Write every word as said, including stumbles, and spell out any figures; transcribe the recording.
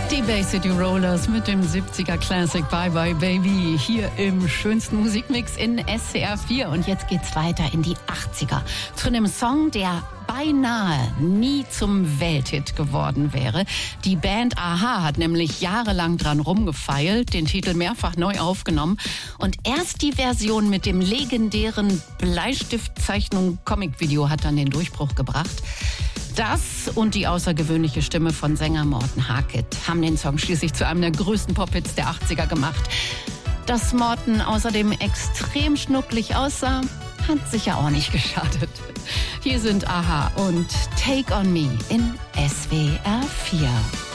Die Bay City Rollers mit dem siebziger Classic Bye Bye Baby hier im schönsten Musikmix in S C R vier. Und jetzt geht's weiter in die achtziger zu einem Song, der beinahe nie zum Welthit geworden wäre. Die Band a-ha hat nämlich jahrelang dran rumgefeilt, den Titel mehrfach neu aufgenommen und erst die Version mit dem legendären Bleistiftzeichnung-Comic-Video hat dann den Durchbruch gebracht. Das und die außergewöhnliche Stimme von Sänger Morten Harket haben den Song schließlich zu einem der größten Pop-Hits der achtziger gemacht. Dass Morten außerdem extrem schnucklig aussah, hat sicher auch nicht geschadet. Hier sind a-ha und Take on Me in S W R vier.